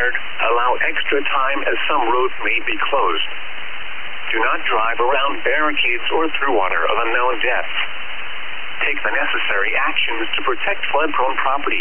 required, allow extra time as some roads may be closed. Do not drive around barricades or through water of unknown depth. Take the necessary actions to protect flood-prone property.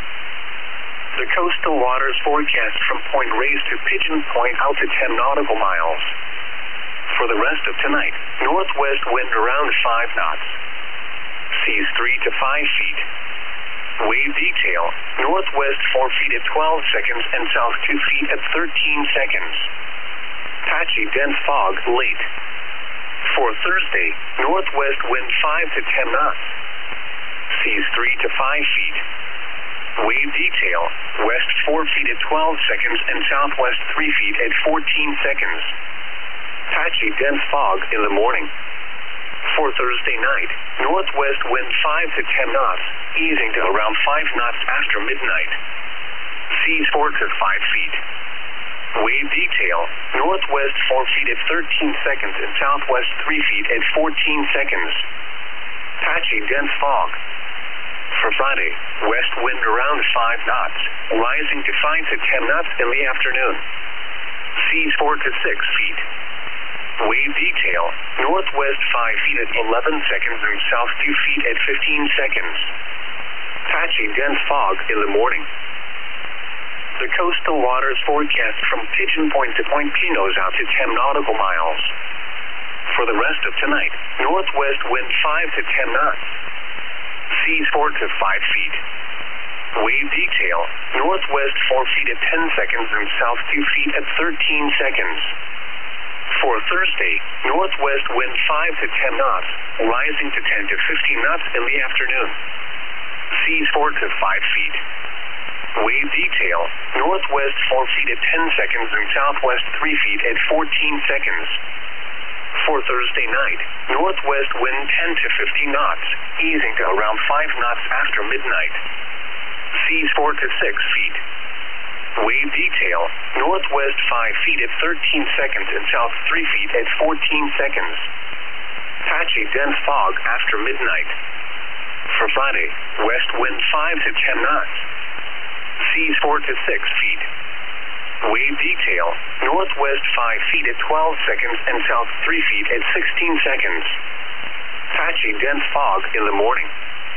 The coastal waters forecast from Point Reyes to Pigeon Point out to 10 nautical miles. For the rest of tonight, northwest wind around 5 knots. Seas 3 to 5 feet. Wave detail, northwest 4 feet at 12 seconds and south 2 feet at 13 seconds. Patchy dense fog late. For Thursday, northwest wind 5 to 10 knots. Seas 3 to 5 feet. Wave detail, west 4 feet at 12 seconds and southwest 3 feet at 14 seconds. Patchy dense fog in the morning. For Thursday night, northwest wind 5 to 10 knots, easing to around 5 knots after midnight. Seas 4 to 5 feet. Wave detail, northwest 4 feet at 13 seconds and southwest 3 feet at 14 seconds. Patchy dense fog. For Friday, west wind around 5 knots, rising to 5 to 10 knots in the afternoon. Seas 4 to 6 feet. Wave detail, northwest 5 feet at 11 seconds and south 2 feet at 15 seconds. Patchy dense fog in the morning. The coastal waters forecast from Pigeon Point to Point Pinos out to 10 nautical miles. For the rest of tonight, northwest wind 5 to 10 knots. Seas 4 to 5 feet. Wave detail, northwest 4 feet at 10 seconds and south 2 feet at 13 seconds. For Thursday, northwest wind 5 to 10 knots, rising to 10 to 15 knots in the afternoon. Seas 4 to 5 feet. Wave detail, northwest 4 feet at 10 seconds and southwest 3 feet at 14 seconds. For Thursday night, northwest wind 10 to 15 knots, easing to around 5 knots after midnight. Seas 4 to 6 feet. Wave detail, northwest 5 feet at 13 seconds and south 3 feet at 14 seconds. Patchy dense fog after midnight. For Friday, west wind 5 to 10 knots. Seas 4 to 6 feet. Wave detail, northwest 5 feet at 12 seconds and south 3 feet at 16 seconds. Patchy dense fog in the morning.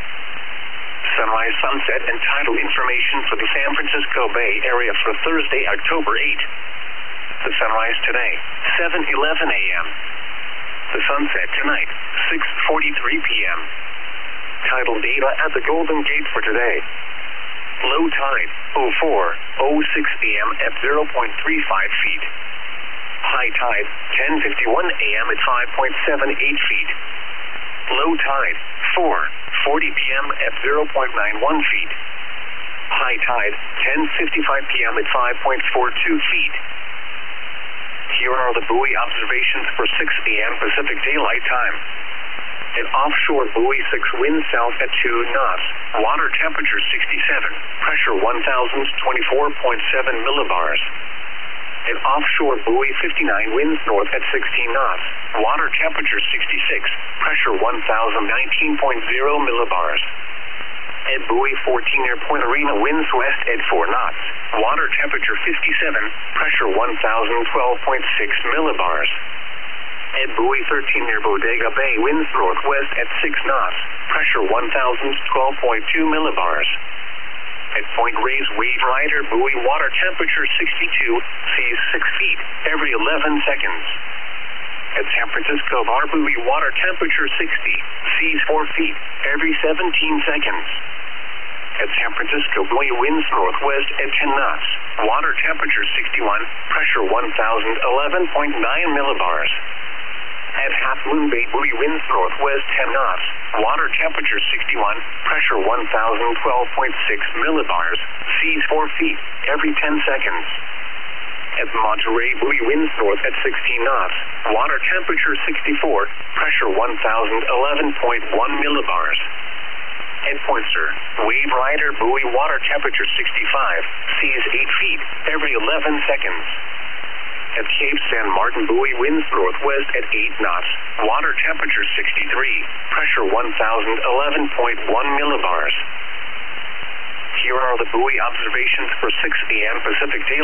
Sunrise, sunset, and tidal information for the San Francisco Bay Area for Thursday, October 8. The sunrise today, 7:11 a.m. The sunset tonight, 6:43 p.m. Tidal data at the Golden Gate for today. Low tide, 04:06 p.m. at 0.35 feet. High tide, 10:51 a.m. at 5.78 feet. Low tide, 4:40 p.m. at 0.91 feet. High tide, 10:55 p.m. at 5.42 feet. Here are the buoy observations for 6 a.m. Pacific Daylight Time. An offshore buoy 6 wind south at 2 knots. Water temperature 67. Pressure 1,024.7 millibars. An offshore buoy 59 winds north at 16 knots. Water temperature 66. Pressure 1,019.0 millibars. At buoy 14 near Point Arena winds west at 4 knots. Water temperature 57. Pressure 1,012.6 millibars. At buoy 13 near Bodega Bay winds northwest at 6 knots. Pressure 1,012.2 millibars. At Point Reyes Wave Rider buoy water temperature 62, seas 6 feet every 11 seconds. At San Francisco Bar buoy water temperature 60, seas 4 feet every 17 seconds. At San Francisco buoy winds northwest at 10 knots. Water temperature 61, pressure 1,011.9 millibars. At Half Moon Bay buoy winds northwest 10 knots. Water temperature 61, pressure 1,012.6 millibars. Seas 4 feet every 10 seconds. At Monterey buoy winds north at 16 knots. Water temperature 64, pressure 1,011.1 millibars. At Pointer, Wave Rider buoy water temperature 65, seas 8 feet every 11 seconds. At Cape San Martin buoy winds northwest at 8 knots. Water temperature 63, pressure 1,011.1 millibars. Here are the buoy observations for 6 a.m. Pacific Daylight.